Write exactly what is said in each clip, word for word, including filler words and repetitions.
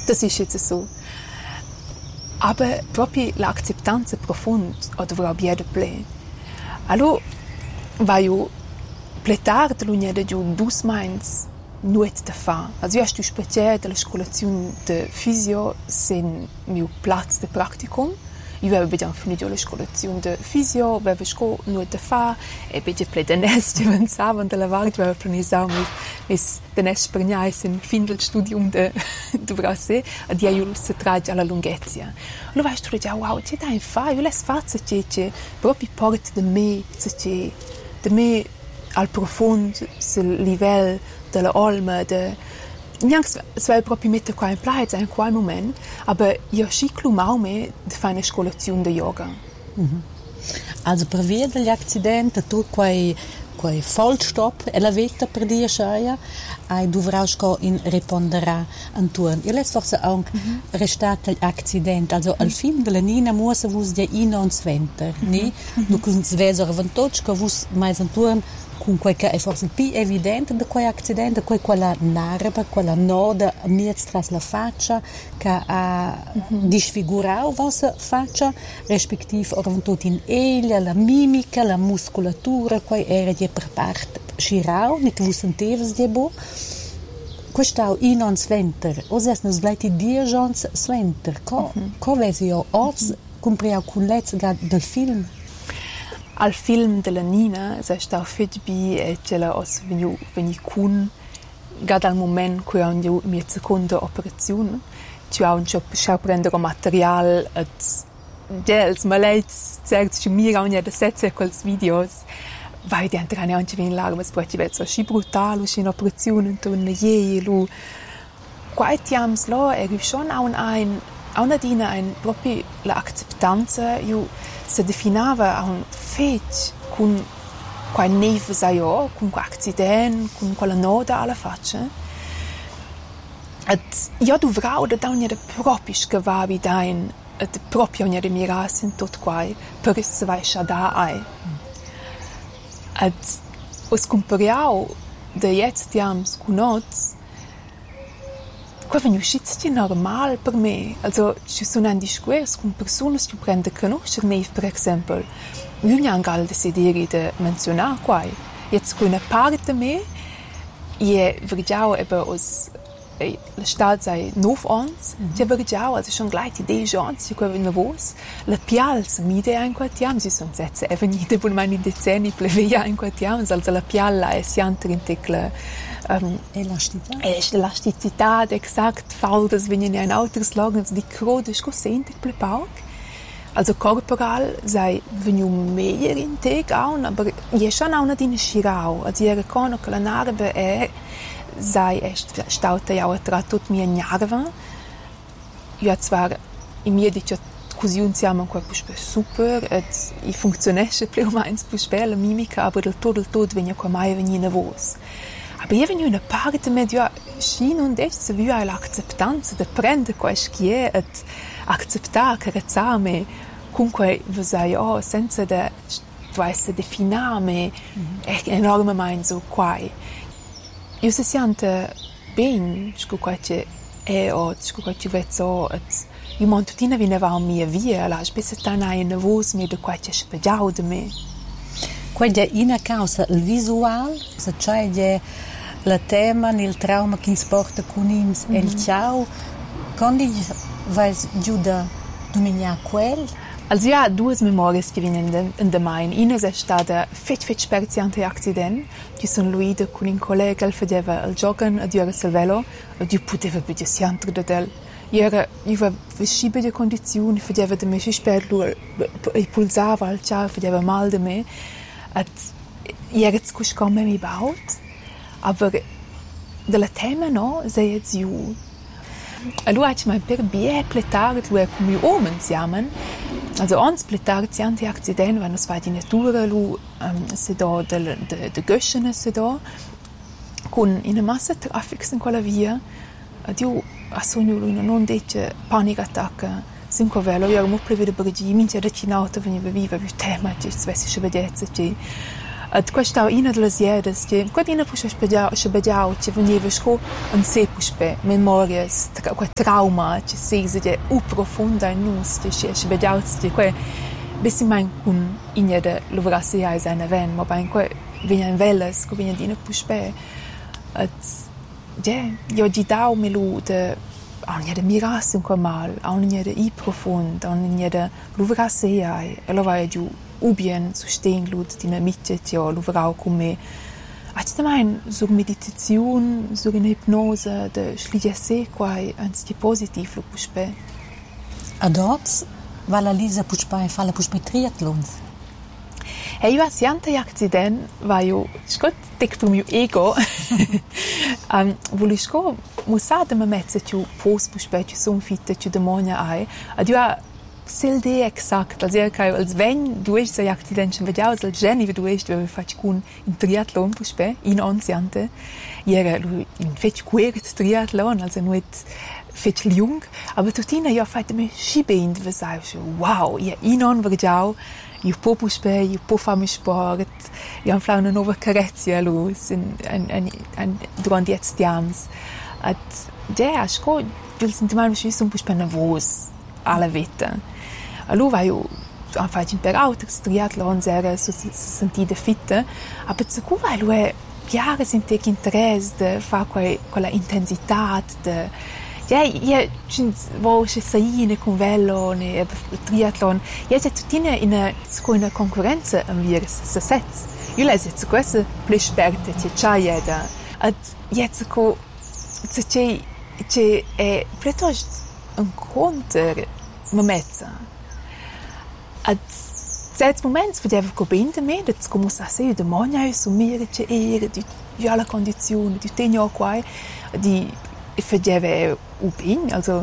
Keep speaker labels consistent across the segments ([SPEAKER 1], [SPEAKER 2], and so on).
[SPEAKER 1] Das ist jetzt so. Aber proprio l'acceptanza profunda o dovrà biede ple. Allora, vai io pletard l'unia de giù dus mains nuet da fa. Also io stu speziell della scolazione de fisio sen mio platz de practicum. Io avevo già finito la scolazione de fisio, avevo sco nuet da fa e bege ple de nes di avanzava della vart, avevo planisau mis mis de nes spergnais in fin del studium de dovrà se a dia io se trage alla lunghezia. Lo vai stu già wow, che dai fa, io les faccia che che proprio porta de me, che de me al profondo sul livello della alma de Nichts swel proprio mettere qua in place in quel moment, aber io ciclo maume di fare una scolazione di yoga.
[SPEAKER 2] Mm-hmm. Also per via degli accidenti, tu quei quei Vollstopp e la vita per dir schaia, hai dovrai sco in riponderà anturn. Io les forse anche mm-hmm. restat l'accidente, also mm-hmm. al film della Nina musa vus de inons venter, mm-hmm. ni? Mm-hmm. Nu kun sveser avantoch che vus mais anturn con quel che è forse più evidente di quel accidente, quel quella narba, quella noda miez tras la faccia che ha mm-hmm. disfigurato la vostra faccia, rispettiv orventot in eglia, la mimica, la muscolatura, quel era di per parte scirau, nicht vu sentevas di bo. Questau in ons venter, os es nos bleiti dir jons sventer. Co, mm-hmm. co vesi io oz compriau con lez del film?
[SPEAKER 1] Al film della Nina sei stato fet bi e ce la os veniu veni kun gad al moment che ho io mia seconda operazione ci ho un schau prendere material et gels malets sagt ci mir auch ja das setze quels videos vai di entrare anche in larme sport vet so schi brutal usci operazione ton je lu quite times lo e schon auch ein auch nadine ein proprio la acceptanza io se definava un fet con quai neve saio con quel accidente con quella noda alla faccia et io dovrò da ogni de proprio scavavi dain et proprio ogni de miras in tot quai per se vai da ai et os compariau de jetzt jams cunots qua veniu schitz normal per me. Also, ci sono un discorso con persone che prende conoscere me, per esempio. Io non ho il desiderio di menzionare qua. Jetzt con una parte di me, io vedo che la stadt sei nove anni, io vedo also schon gleich die dieci anni, io vedo nervos. La piazza mi idea in quel tempo, si sono sette e venite per meine decenni plevea in quel tempo, also la piazza è sempre in tecla Um,
[SPEAKER 2] Elasticità.
[SPEAKER 1] Elasticità, exakt, fall das wenn in ein altes lagen, die Krode ist sentig plepauk. Also corporal sei venu mehr in teg aun, aber je schon auch nicht in schirau. Also je recono che la narbe è sei echt stauta ja tra tut mir nerva. Ja zwar in mir die Kusion siamo qua puspe super, et i funzionesce più meins puspe la mimica, aber del tot del tot wenn ja qua mai veni nervos. Aber io vengo una parte medio scino und echt se viu l'acceptanza de prendere quel che è et accettare carezzarmi comunque vosai oh senza de tu essere definarmi è enorme mein so quai io se sente ben scu quai che è o scu quai che vezzo et io montutina vineva a mia via la spessa tana in nervos mi de quai che spediau de me
[SPEAKER 2] quella in causa il visual se c'è la tema nel trauma che si porta con ins mm-hmm. el ciao quando vai giù da dominar quel
[SPEAKER 1] also ja due memorie che vengono in der mein ina è stata fet fet speziante accident che sono luida con un collega che faceva il joggen a dire sul velo e io poteva vedere sempre da del era io verschiebe di condizioni faceva da me spero e pulsava al ciao faceva mal da me et jetzt kusch komme mi baut aber della tema no sei jetzt ju allora ich mein per bie pletare tu come omen siamen also ons pletare sianti accident wenn es war die natura lu um, se do de de de göschene se do con in massa traffic in quella via dio a sogno lui non dice panic attack cinque velo io mo prevede bergi mince da cinauta veniva viva più tema ci svessi vedezza ci Ad questa una delle siedes che quadina pusha spegiao spegiao che veniva sco un se puspe memorias tra quel trauma che si se u profonda in nus che si spegiao che que bisi mein kun inja de lovrasi ai seine ven ma bein que venia in veles ko venia dina puspe at je io di dau melu de on ja de miras un mal on ja de i profund on ja de lovrasi ai elo vai giù ubien sustain glut dina mitte tio lovrau come at de mein so meditation so in hypnose de schliesse quai ans di positiv lo puspe
[SPEAKER 2] adot Vala Lisa pushpa e fala pushpa triathlons.
[SPEAKER 1] E io asiante accident vai io scot tek tu mio ego. um volisco musade me mezza tu post pushpa tu son fitte tu demonia ai. Ad io sel de exact als er kai als wenn du ist so accident schon vediao als Jenny wie du ist wir fac kun in triathlon pushpa in ansiante. Iera lui in fetch quert triathlon also nur fetch jung, aber tutina ja fate me schibend vesaus. Wow, ja inon vergiau, io po puspe, io po fame sport, io han flauna nova carezia los in en en en durant jetzt jams. At ja, sco, vil sentimar mich so puspe nervos alla vita. Allo vai io han fate per autos triathlon sehr so sentite fitte, aber zu ku vai lo è piare sente che interesse de fa quella quella intensità de ja, ja, wo ich sei in con vello ne triathlon, ja c'è tutina in una in concorrenza am wir se sets. Io les jetzt queste plus sperte che c'è da. Ad jetzt co c'è c'è è pletost un conter momezza. Ad sets moments vedeva co bende me, das come sa se de monia su mire c'è era di ja la condizione di tegno qua di effettive upin, also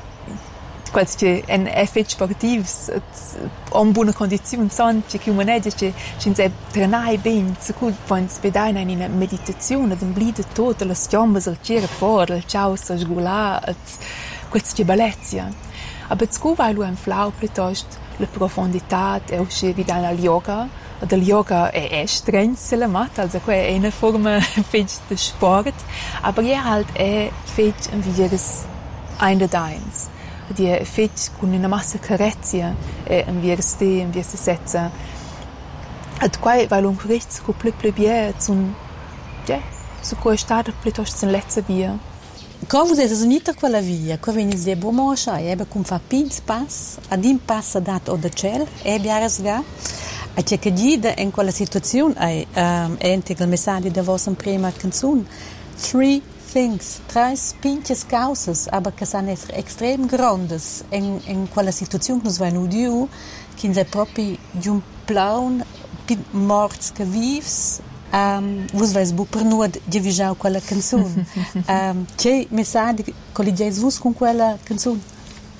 [SPEAKER 1] qualche en effet sportivs on buona condizione son che che maneggia che ci se trenai ben so gut von spedaina in una meditazione den blide tot la stiamba sul cere for il ciao sa sgula queste bellezia aber scu vai lu en flau pletost la profondità e usci vidana al yoga del yoga è, è streng selamat, also è una forma fetch de sport, aber er halt è fetch un vieres ein de deins. Die è fetch con una massa carezia e un vieres te, un vieres setza. Ad quai vai un rechts co ple ple bien zum ja, su co stada pletost sen letza via.
[SPEAKER 2] Quand vous êtes unita quella via, quand vous êtes bon mocha, e be cum fa pins pass, ad in passa dat o de cel, e biares ga. A c'è che gida in quella situazione è um, ente il messaggio da vostra prima canzone. Three things, tre pinches causas, aber che sono estrem grandes in, in quella situazione che noi abbiamo dio, che è proprio di un plan morts che vives, um, voi vais bu per noi di vigiare quella canzone. um, c'è messaggio che li dice con quella canzone?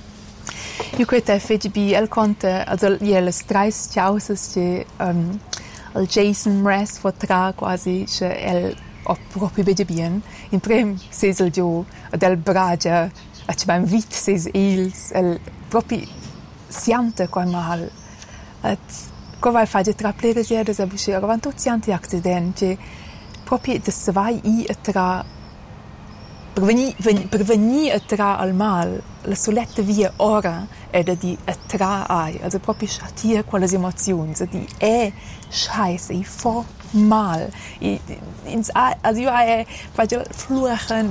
[SPEAKER 1] Io credo che fece bi el conta, also ja le streis chausas che um, el Jason Mraz fotra quasi che el op proprio bede bien. In prem ses el jo del bragia, a che beim vit ses ils el proprio siante qua mal. At co vai fare tra plere sia da busci, avant tutti siante accidenti, proprio de svai i tra per venir per venir tra al mal la soletta via ora è da di tra ai also proprio schatia quelle emozioni di è scheiße i fo mal ins also io è faccio fluchen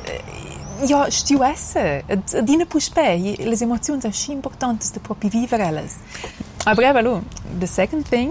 [SPEAKER 1] ja stiu esse dine puspe le emozioni sono sci importanti da proprio vivere elles aber eben the second thing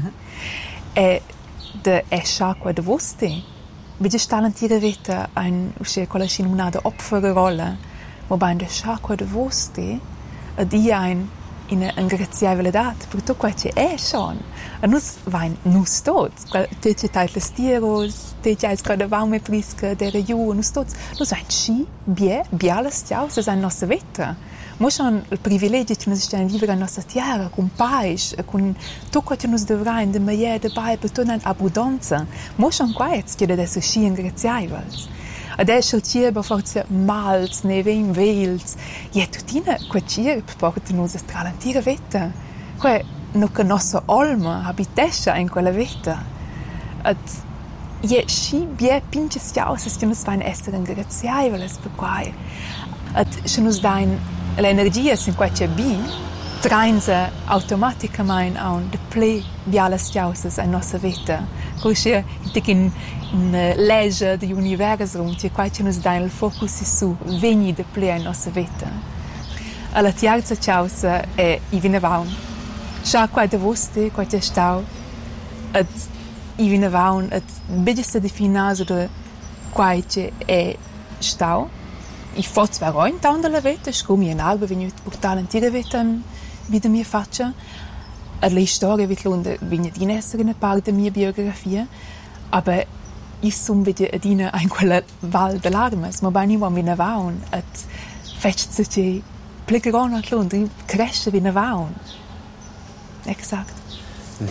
[SPEAKER 1] è de escha qua de voste Vedi stalantire vita ein usce quella scinunada opferrolle, ma bein de sciacqua de voste, ad i ein in una ingrazievole dat, per tutto quel che è schon. A nus vain nus tots, te ce tait les tiros, te ce ais cada vaume prisca de reiu, nus tots, nus vain sci, bie, bialas ciao, se sein nostra vita. Mo schon il privilegio che nus stiamo vivere a nostra terra, con pace, con tutto quello che nus dovrai, de maie, de bai, per tutta abbondanza. Mo schon qua jetzt chiede adesso sci ingrazievels. Adesso il cibo forse mals, neve in vels, e tutina quel cibo porta nus a tralantire vita. Que no che nostra alma abitescha in quella vita. Et je schi bie pinches jausas che nus vain esser ingraziaveles per quai. Et se nus dain l'energia sin quai c'è bi, trainsa automaticamente a un de ple bialas jausas in nostra vita. Così in in legge di universum, che quai c'è nus dain il focus su vegni de ple in nostra vita. Alla terza jausa è i vinevaun. Scha quai de voste, quai c'è stau, et i vinevaun, et bidde se definase de quai c'è è stau. I fots varoin taun della vita, scum in alba vegnut portare l'antiga vita vita mia faccia. E la storia vit lunde vigna din essere una parte della mia biografia, aber io sono vede adina in quella val dell'armas, ma bani mo mi navaun, et fetch se che plegron at lunde cresce vi navaun. Exakt.